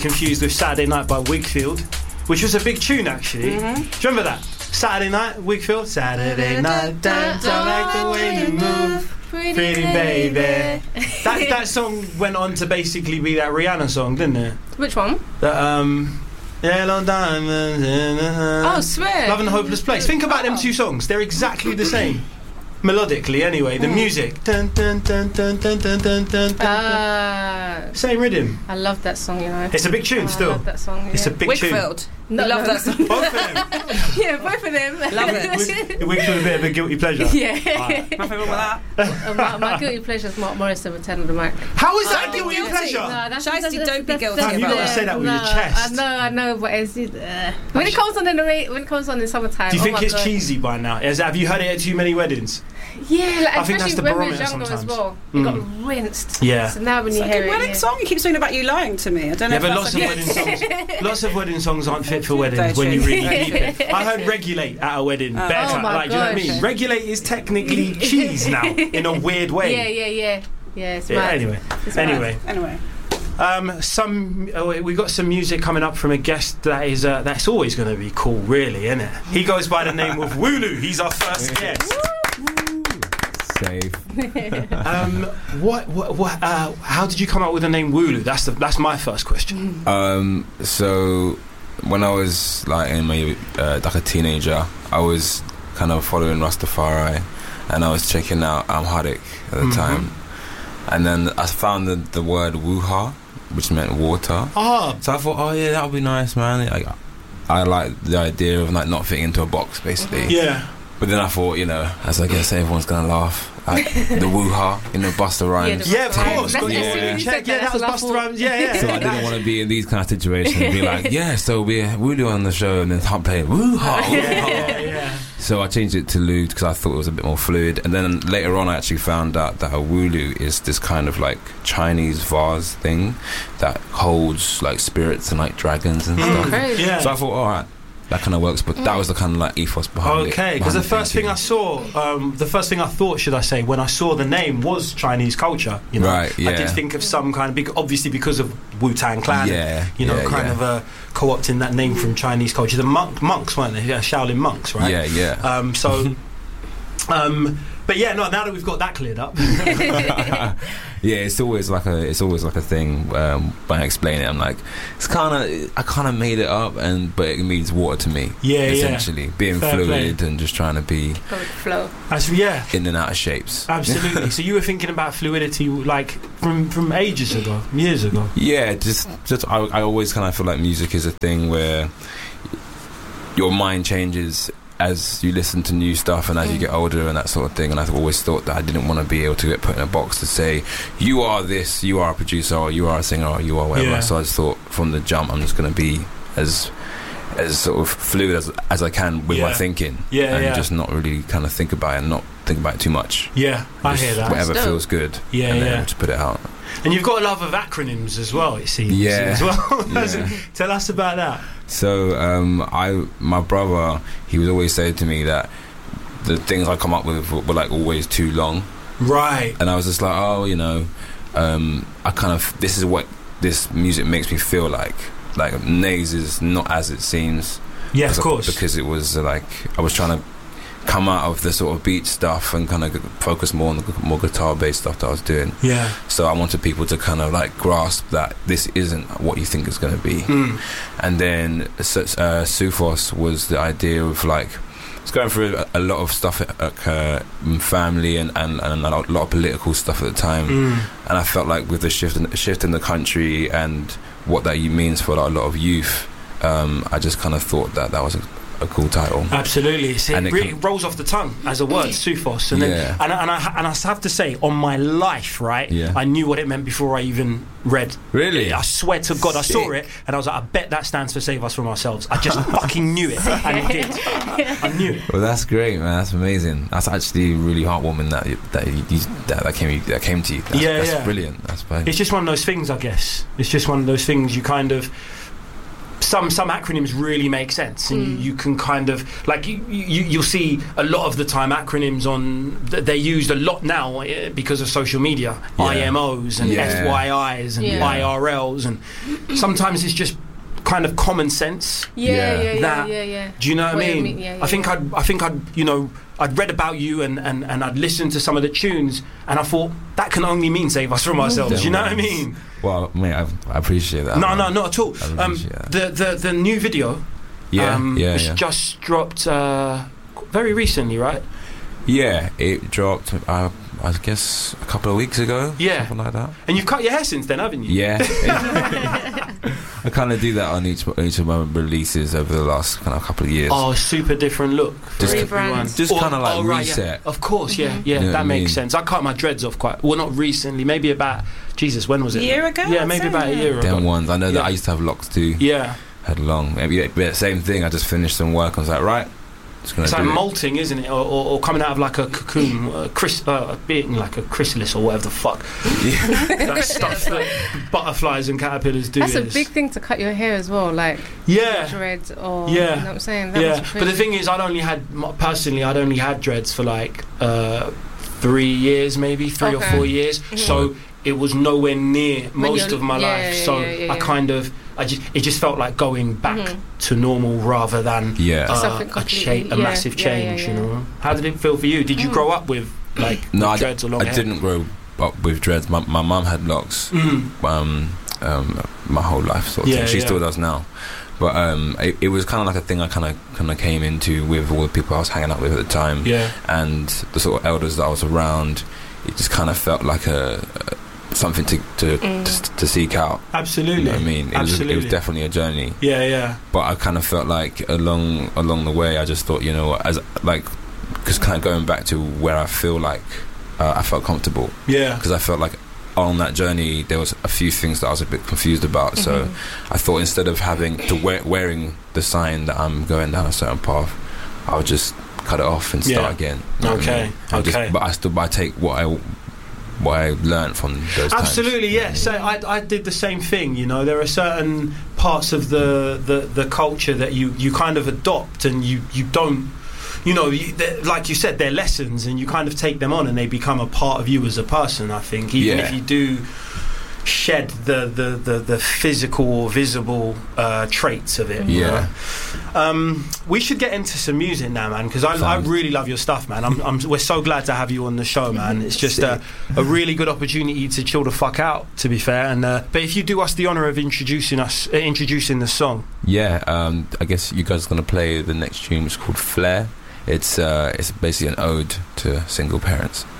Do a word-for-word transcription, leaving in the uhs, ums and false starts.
confused with Saturday Night by Wigfield, which was a big tune actually. Mm-hmm. Do you remember that? Saturday Night, Wigfield. Saturday night, dance, I like the way you move, pretty baby. That that song went on to basically be that Rihanna song, didn't it? Which one? That um. Yellow diamonds in the Oh, swear. Love and the Hopeless Place. Think about oh. them two songs. They're exactly the same. Melodically, anyway. The mm. music. Dun, dun, dun, dun, dun, dun, dun, dun, uh, Same rhythm. I love that song, you know. It's a big tune oh, still. I love that song, yeah. It's a big Wigfield. tune. No, love no. that song. Both of them. Yeah, both of them. Love it. Wigfield a bit of a guilty pleasure. Yeah. Right. Nothing wrong with that. uh, my, my guilty pleasure is Mark Morrison with ten on the mic. How is that Oh, guilty guilty. pleasure? No, that's, Shiesty, that's, that's, don't be that's, guilty that's, Damn, you gotta say that with no, your chest. I know, I know, but it's uh, when it comes on in the ra- when it comes on in summertime. Do you oh think my it's God. cheesy by now? Is, have you heard it at too many weddings? Yeah, like, I think that's especially the when we were barometer younger sometimes. as well. Mm. It got rinsed. Yeah. So now when It's you a hear good it, wedding yeah. song. You keep saying about you lying to me. I don't know. Yeah, but if lots of that's wedding songs, lots of wedding songs aren't fit for weddings Very when you true. really keep it. I heard "Regulate" at a wedding. Oh. Better Oh time. my Like, do you know what I gosh. mean? "Regulate" is technically cheese now in a weird way. Yeah, yeah, yeah, yeah. It's Yeah, mad. anyway, It's mad. anyway, Anyway. um, some uh, we got some music coming up from a guest that is uh, that's always going to be cool, really, isn't it? He goes by the name of Wooloo. He's our first guest. Safe. Um, what, what, what uh, how did you come up with the name Wooloo? That's the that's my first question. Um, so when I was like in my uh, like a teenager, I was kind of following Rastafari, and I was checking out Amharic at the Mm-hmm. time, and then I found the, the word wuha, which meant water. Ah, So I thought, oh yeah, that would be nice, man. Like, I like the idea of like not fitting into a box, basically. yeah. But then I thought, you know, as I guess everyone's gonna laugh at the woo-ha, you know, Busta Rhymes. Yeah, of Right. course. That's Got yeah, your yeah. yeah, check. Yeah, That's that was what I Busta thought. Rhymes. Yeah, yeah. So I didn't want to be in these kind of situations and be like, yeah, so we're Wooloo on the show, and then start playing woo-ha. Yeah, woo-ha. yeah, yeah. So I changed it to Lou because I thought it was a bit more fluid. And then later on, I actually found out that a Wooloo is this kind of like Chinese vase thing that holds like spirits and like dragons and stuff. Crazy. Yeah. So I thought, all right, that kind of works. But that was the kind of like ethos behind it. Okay, because the behind first thing thinking. I saw, um, the first thing I thought, should I say, when I saw the name was Chinese culture. You know, Right, yeah. I did think of some kind of big, obviously because of Wu-Tang Clan. Yeah, You know, yeah, kind yeah. of uh, co-opting that name from Chinese culture. The monk, monks, weren't they? Yeah, Shaolin monks, right? Yeah, yeah. Um, so, um, but yeah, no. Now that we've got that cleared up, Yeah, it's always like a it's always like a thing. Um, when I explain it, I'm like, it's kind of I kind of made it up, and but it means water to me. Yeah, yeah. essentially being Fair fluid and just trying to be Go with the flow. That's, yeah, in and out of shapes. absolutely. So you were thinking about fluidity like from from ages ago, years ago. Yeah, just just I, I always kind of feel like music is a thing where your mind changes as you listen to new stuff and as you get older and that sort of thing. And I've always thought that I didn't want to be able to get put in a box to say you are this, you are a producer, or you are a singer, or you are whatever. Yeah. So I just thought from the jump I'm just going to be as as sort of fluid as, as I can with Yeah. my thinking. Yeah, and yeah. just not really kind of think about it and not think about it too much. Yeah, I Just hear that. whatever That's dope. feels good. Yeah, and then yeah. just put it out. And you've got a love of acronyms as well, it seems. Yeah. As well. Yeah. Tell us about that. So um, I, my brother, he was always saying to me that the things I come up with were, were like always too long, Right. and I was just like, oh, you know, um, I kind of this is what this music makes me feel like. Like Nays is not as it seems. Yeah, of because I- course. Because it was uh, like I was trying to come out of the sort of beat stuff and kind of focus more on the more guitar-based stuff that I was doing. Yeah. So I wanted people to kind of like grasp that this isn't what you think it's going to be. Mm. And then uh, Sufos was the idea of like I was going through a, a lot of stuff at, at uh, family and, and, and a lot, lot of political stuff at the time. Mm. And I felt like with the shift in, shift in the country and what that means for like, a lot of youth, um, I just kind of thought that that was a, a cool title. Absolutely, it's, it And it really com- rolls off the tongue as a word, Sufos, and then Yeah. and, I- and I and I have to say, on my life, right, Yeah. I knew what it meant before I even read. Really? I swear to God, I saw Sick. it, and I was like, I bet that stands for Save Us From Ourselves. I just fucking knew it, and it did. I knew it. Well, that's great, man. That's amazing. That's actually really heartwarming that you, that you, you, that, that came that came to you. That's, Yeah, that's yeah. brilliant. That's brilliant. It's just one of those things, I guess. It's just one of those things you kind of. some some acronyms really make sense, and Mm. you, you can kind of like you, you you'll see a lot of the time acronyms on th- they're used a lot now uh, because of social media, Yeah. I M Os and Yeah. F Y Is and Yeah. I R Ls, and sometimes it's just kind of common sense. Yeah, Yeah. yeah, yeah, That- yeah, yeah. Do you know what I What you mean? mean, yeah, yeah, I think yeah. I'd I think I'd you know I'd read about you and, and, and I'd listened to some of the tunes, and I thought that can only mean save us from ourselves. Do you know what I mean? Well, mate, I, I appreciate that. No, man. no, not at all. I Um, appreciate that. the, the the new video, Yeah, um, yeah, which yeah. just dropped uh, very recently, right? Yeah, it dropped. Uh, I guess a couple of weeks ago. Yeah. something like that. And you've cut your hair since then, haven't you? Yeah, I kind of do that on each each of my releases over the last kind of couple of years. Oh, super different look for Just- everyone. Rebrand. Just Or- kinda like oh, right, reset. Yeah. Of course, yeah, Mhm. yeah, You know what that I makes mean? sense. I cut my dreads off quite well, not recently, maybe about Jesus, when was it? A year ago, Yeah, I'd maybe say, about a yeah. year ago. Them ones. I know that Yeah. I used to have locks too. Yeah, Had long. Maybe yeah, but same thing. I just finished some work. I was like, right, just gonna it's do like it. molting, isn't it? Or, or, or coming out of like a cocoon, uh, chris, uh, being like a chrysalis or whatever the fuck. that stuff that butterflies and caterpillars do. That's a is- big thing to cut your hair as well, like Yeah. dreads or Yeah. you know what I'm saying? That Yeah, must be but the pretty- thing is, I'd only had personally, I'd only had dreads for like uh, three years, maybe three Okay. or four years. Mhm. So it was nowhere near When most you're- of my yeah, life. yeah, so yeah, yeah, I yeah. kind of, I just, it just felt like going back Mhm. to normal rather than Yeah. uh, Something a, completely- cha- a yeah, massive yeah, yeah, change. yeah. You know, how did it feel for you? Did you Mm. grow up with like No, I, dreads or long I hair? didn't grow up with dreads. My my mum had locks. Mm. Um, um, my whole life sort of Yeah, thing. She yeah. still does now. But um, it, it was kind of like a thing I kind of kind of came into with all the people I was hanging out with at the time, Yeah, and the sort of elders that I was around. It just kind of felt like a, a something to to, Mm. to to seek out. absolutely. You know what I mean? It was, Absolutely. it was definitely a journey. Yeah, yeah. But I kind of felt like along along the way, I just thought, you know, as like, because kind of going back to where I feel like uh, I felt comfortable, Yeah. because I felt like on that journey there was a few things that I was a bit confused about. So Mhm. I thought instead of having to wear, wearing the sign that I'm going down a certain path, I would just cut it off and start Yeah. again. You know what I Okay, mean? I just- okay. but I still, but I take what I what I learned from those times. Absolutely, yes. So I, I did the same thing. You know, there are certain parts of the, the, the culture that you, you kind of adopt, and you, you don't. You know, you, they're- like you said, they're lessons, and you kind of take them on, and they become a part of you as a person. I think, even Yeah. if you do shed the the, the, the physical or visible uh, traits of it. you Yeah. know. Um, we should get into some music now, man, because I, I Sounds- really love your stuff, man. I'm, I'm, we're so glad to have you on the show, man. It's just a, a really good opportunity to chill the fuck out, to be fair. And uh, but if you do us the honour of introducing us, uh, introducing the song. Yeah, um, I guess you guys are gonna play the next tune. It's called Flare. It's uh, it's basically an ode to single parents.